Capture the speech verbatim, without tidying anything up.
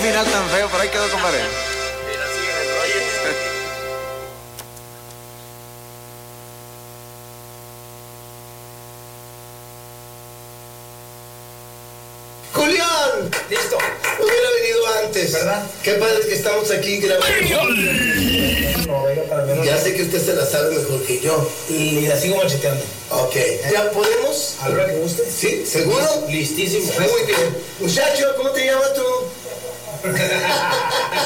final tan feo, por ahí quedó, compadre. Mira, sigue en el rollo. ¡Julián! Listo. Hubiera venido antes. ¿Verdad? Qué padre que estamos aquí grabando. No, venga para menos. Ya sé que usted se la sabe mejor que yo. Y la sigo macheteando. Ok. ¿Ya podemos? ¿A la hora que guste? ¿Sí? ¿Seguro? Listísimo. Muy bien. Muchacho, ¿cómo te llamas tú?